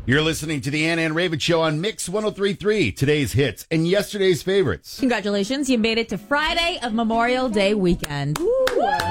You're listening to the Anna and Raven Show on Mix 103.3, today's hits and yesterday's favorites. Congratulations, you made it to Friday of Memorial Day weekend. Woo!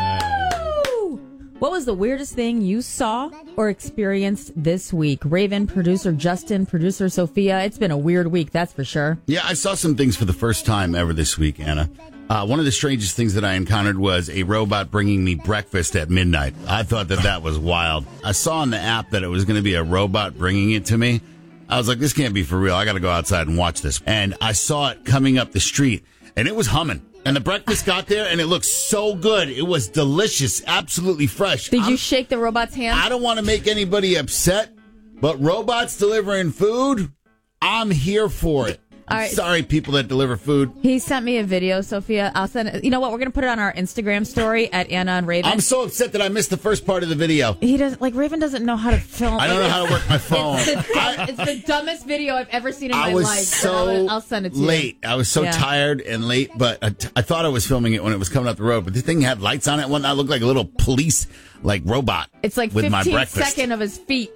What was the weirdest thing you saw or experienced this week? Raven, producer Justin, producer Sophia. It's been a weird week, that's for sure. Yeah, I saw some things for the first time ever this week, Anna. One of the strangest things that I encountered was a robot bringing me breakfast at midnight. I thought that was wild. I saw on the app that it was going to be a robot bringing it to me. I was like, this can't be for real. I got to go outside and watch this. And I saw it coming up the street, and it was humming. And the breakfast got there, and it looked so good. It was delicious, absolutely fresh. Did you shake the robot's hand? I don't want to make anybody upset, but robots delivering food, I'm here for it. All right. Sorry, people that deliver food. He sent me a video, Sophia. I'll send it. You know what? We're going to put it on our Instagram story at Anna and Raven. I'm so upset that I missed the first part of the video. He doesn't, Raven doesn't know how to film. I don't know how to work my phone. It's the dumbest video I've ever seen in my life. I was so I'll send it to you. late. I was so tired and late, but I thought I was filming it when it was coming up the road. But the thing had lights on it. One that looked like a little police robot. It's like with 15 my breakfast. seconds of his feet.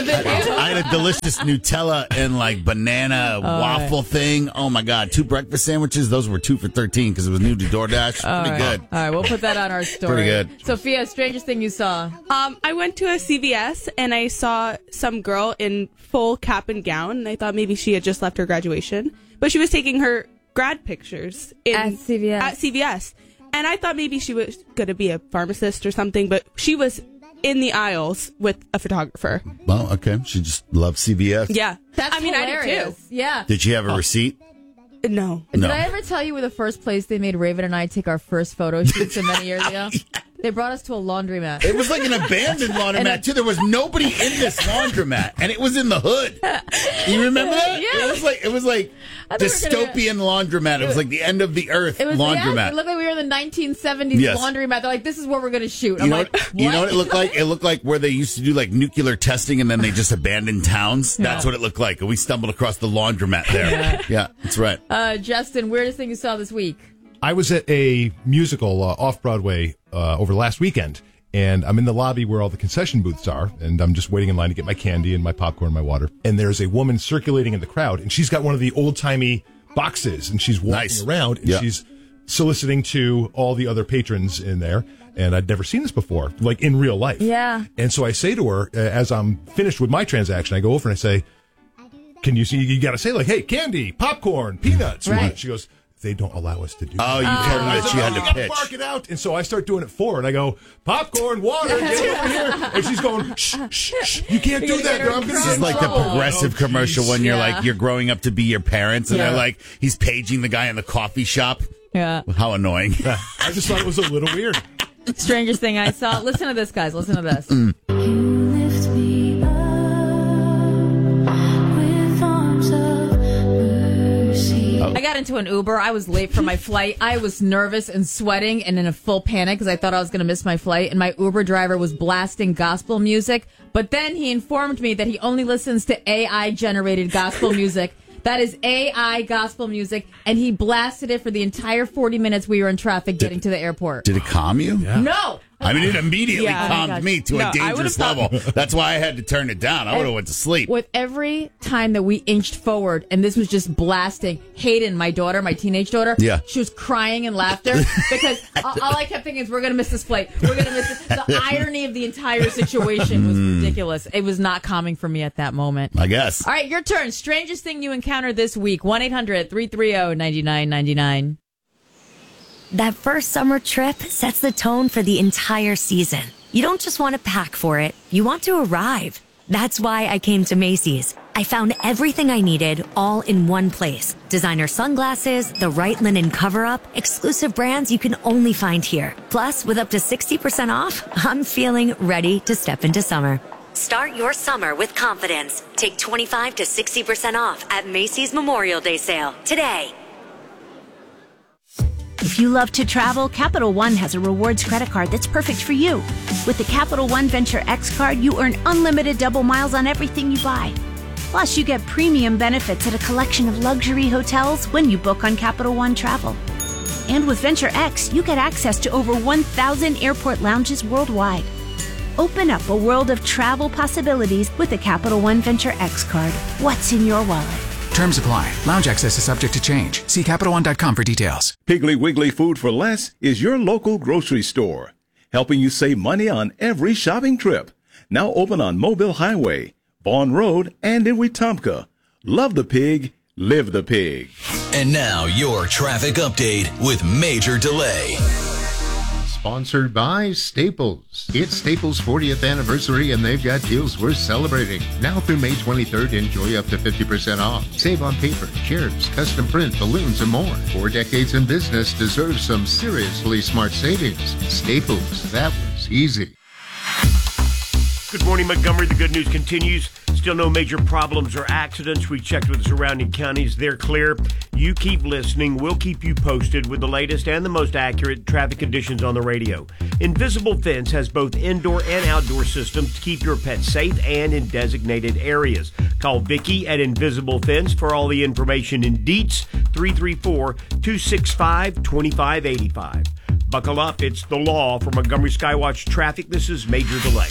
I had a delicious Nutella and banana waffle thing. Oh my God. 2 breakfast sandwiches. Those were 2 for $13 because it was new to DoorDash. Pretty good. All right, we'll put that on our story. Pretty good. Sophia, strangest thing you saw? I went to a CVS and I saw some girl in full cap and gown, and I thought maybe she had just left her graduation, but she was taking her grad pictures at CVS. And I thought maybe she was going to be a pharmacist or something, but she was in the aisles with a photographer. Well, okay. She just loves CVS. Yeah. That's hilarious. I did too. Yeah. Did she have a receipt? No. Did I ever tell you where the first place they made Raven and I take our first photo shoot so many years ago? They brought us to a laundromat. It was like an abandoned laundromat, too. There was nobody in this laundromat, and it was in the hood. You remember that? Yeah. It was like dystopian laundromat. It was like the end of the earth laundromat. Yeah, it looked like we were in the 1970s laundromat. They're like, this is where we're going to shoot. You know what it looked like? It looked like where they used to do nuclear testing, and then they just abandoned towns. Yeah. That's what it looked like. And we stumbled across the laundromat there. Yeah, that's right. Justin, weirdest thing you saw this week? I was at a musical off-Broadway over last weekend, and I'm in the lobby where all the concession booths are, and I'm just waiting in line to get my candy and my popcorn and my water. And there's a woman circulating in the crowd, and she's got one of the old-timey boxes, and she's walking around, and she's soliciting to all the other patrons in there. And I'd never seen this before, in real life. Yeah. And so I say to her, as I'm finished with my transaction, I go over and I say, can you see, you got to say, hey, candy, popcorn, peanuts. Right. She goes, they don't allow us to do that. Oh, you told her that she had to pitch. Bark it out. And so I start doing it for her, and I go, popcorn, water, get over here. And she's going, shh, shh, shh. You can't do that, girl. This is like the progressive commercial when you're growing up to be your parents, and they're like, he's paging the guy in the coffee shop. Yeah. How annoying. I just thought it was a little weird. Strangest thing I saw. Listen to this, guys. Listen to this. I got into an Uber. I was late for my flight. I was nervous and sweating and in a full panic because I thought I was going to miss my flight. And my Uber driver was blasting gospel music. But then he informed me that he only listens to AI-generated gospel music. That is AI gospel music. And he blasted it for the entire 40 minutes we were in traffic getting to the airport. Did it calm you? Yeah. No. I mean, it immediately calmed me to a dangerous level. That's why I had to turn it down. I would have went to sleep. With every time that we inched forward, and this was just blasting, Hayden, my daughter, my teenage daughter, she was crying in laughter because all I kept thinking is, we're going to miss this flight. We're going to miss this. The irony of the entire situation was ridiculous. It was not calming for me at that moment. I guess. All right, your turn. Strangest thing you encountered this week. 1-800-330-9999. That first summer trip sets the tone for the entire season. You don't just want to pack for it, you want to arrive. That's why I came to Macy's. I found everything I needed all in one place. Designer sunglasses, the right linen cover-up, exclusive brands you can only find here. Plus, with up to 60% off, I'm feeling ready to step into summer. Start your summer with confidence. Take 25 to 60% off at Macy's Memorial Day sale today. If you love to travel, Capital One has a rewards credit card that's perfect for you. With the Capital One Venture X card, you earn unlimited double miles on everything you buy. Plus, you get premium benefits at a collection of luxury hotels when you book on Capital One Travel. And with Venture X, you get access to over 1,000 airport lounges worldwide. Open up a world of travel possibilities with the Capital One Venture X card. What's in your wallet? Terms apply. Lounge access is subject to change. See CapitalOne.com for details. Piggly Wiggly Food for Less is your local grocery store, helping you save money on every shopping trip. Now open on Mobile Highway, Vaughn Road, and in Wetumpka. Love the pig, live the pig. And now your traffic update with Major Delay. Sponsored by Staples. It's Staples' 40th anniversary, and they've got deals worth celebrating. Now through May 23rd, enjoy up to 50% off. Save on paper, chairs, custom print, balloons, and more. 4 decades in business deserves some seriously smart savings. Staples, that was easy. Good morning, Montgomery. The good news continues. Still no major problems or accidents. We checked with the surrounding counties. They're clear. You keep listening. We'll keep you posted with the latest and the most accurate traffic conditions on the radio. Invisible Fence has both indoor and outdoor systems to keep your pets safe and in designated areas. Call Vicki at Invisible Fence for all the information in Dietz, 334-265-2585. Buckle up. It's the law. For Montgomery Skywatch Traffic, this is Major Delay.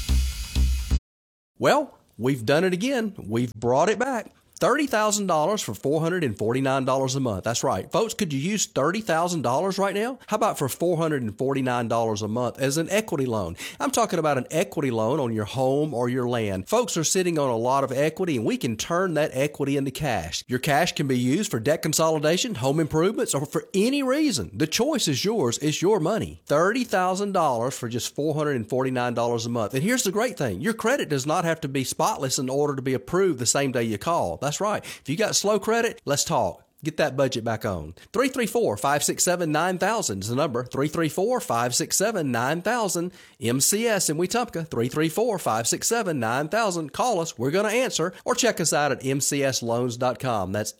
Well, we've done it again. We've brought it back. $30,000 for $449 a month. That's right. Folks, could you use $30,000 right now? How about for $449 a month as an equity loan? I'm talking about an equity loan on your home or your land. Folks are sitting on a lot of equity, and we can turn that equity into cash. Your cash can be used for debt consolidation, home improvements, or for any reason. The choice is yours. It's your money. $30,000 for just $449 a month. And here's the great thing. Your credit does not have to be spotless in order to be approved the same day you call. That's right. If you got slow credit, let's talk. Get that budget back on. 334-567-9000 is the number. 334-567-9000. MCS in Wetumpka. 334-567-9000. Call us. We're going to answer. Or check us out at mcsloans.com. That's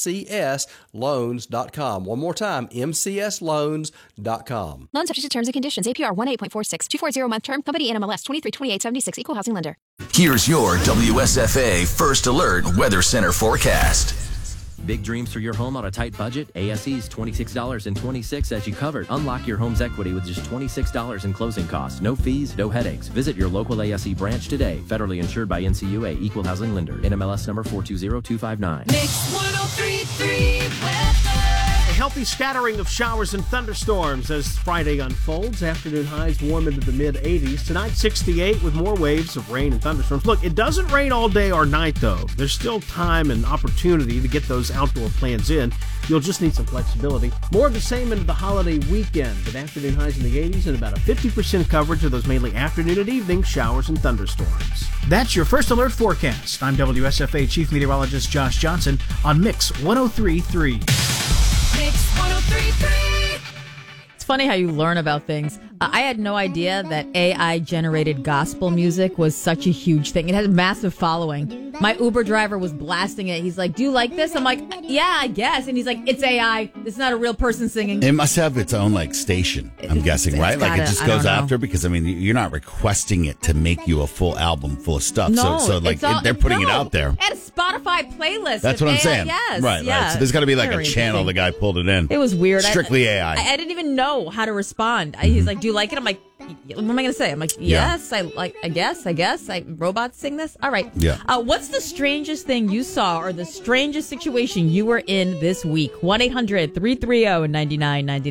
mcsloans.com. One more time, mcsloans.com. Loan subject to terms and conditions. APR 18.46. 240-month term. Company NMLS 232876. Equal housing lender. Here's your WSFA First Alert Weather Center forecast. Big dreams for your home on a tight budget? ASE's $26.26 as you covered. Unlock your home's equity with just $26 in closing costs. No fees, no headaches. Visit your local ASE branch today. Federally insured by NCUA. Equal housing lender. NMLS number 420259. Mix 103.3 weather. A healthy scattering of showers and thunderstorms as Friday unfolds. Afternoon highs warm into the mid-80s. Tonight, 68 with more waves of rain and thunderstorms. Look, it doesn't rain all day or night, though. There's still time and opportunity to get those outdoor plans in. You'll just need some flexibility. More of the same into the holiday weekend, with afternoon highs in the 80s and about a 50% coverage of those mainly afternoon and evening showers and thunderstorms. That's your First Alert forecast. I'm WSFA Chief Meteorologist Josh Johnson on Mix 103.3. Mix 103.3. It's funny how you learn about things. I had no idea that AI-generated gospel music was such a huge thing. It has a massive following. My Uber driver was blasting it. He's like, do you like this? I'm like, yeah, I guess. And he's like, it's AI. It's not a real person singing. It must have its own, station, I'm guessing, right? Like, it just goes after, because, you're not requesting it to make you a full album full of stuff. No, they're putting it out there. At a Spotify playlist. That's what I'm saying. Yes. Right. So there's got to be a channel the guy pulled it in. It was weird. Strictly AI. I didn't even know how to respond. He's like, do you like it? I'm like, what am I going to say? I'm like, yes, I guess. Robots sing this? All right. Yeah. What's the strangest thing you saw or the strangest situation you were in this week? 1-800-330-9999.